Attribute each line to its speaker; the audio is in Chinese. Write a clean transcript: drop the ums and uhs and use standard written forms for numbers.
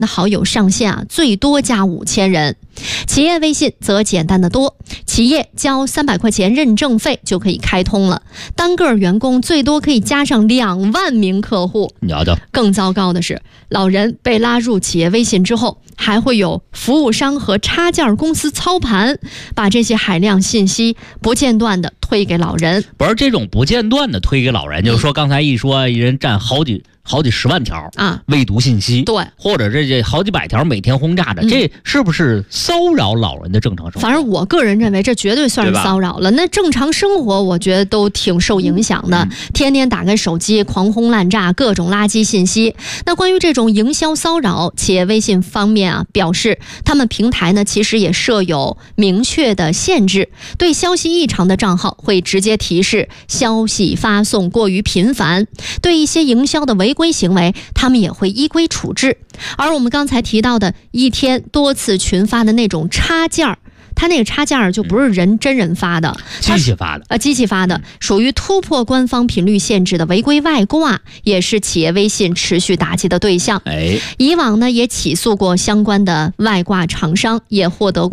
Speaker 1: 那好友上限啊最多加5000人。企业微信则简单得多，企业交300块钱认证费就可以开通了，单个员工最多可以加上2万名客户。
Speaker 2: 聊聊。
Speaker 1: 更糟糕的是，老人被拉入企业微信之后，还会有服务商和插件公司操盘，把这些海量信息不间断的推给老人。
Speaker 2: 不是这种不间断的推给老人，就是说刚才一说一人占好几十万条
Speaker 1: 啊
Speaker 2: 未读信息，
Speaker 1: 对，
Speaker 2: 或者这好几百条每天轰炸的，这是不是骚扰老人的正常生活？
Speaker 1: 反正我个人认为这绝对算是骚扰了。那正常生活我觉得都挺受影响的，天天打开手机狂轰滥炸各种垃圾信息。那关于这种营销骚扰，企业微信方面啊表示，他们平台呢其实也设有明确的限制，对消息异常的账号会直接提示消息发送过于频繁，对一些营销的违规行为他们也会依规处置。而我们刚才提到的一天多次群发的那种插件儿，它那个插件儿就不是真人发的，
Speaker 2: 机器发的，
Speaker 1: 机器发的，属于突破官方频率限制的违规外挂，也是企业微信持续打击的对象。以往呢也起诉过相关的外挂厂商，也获得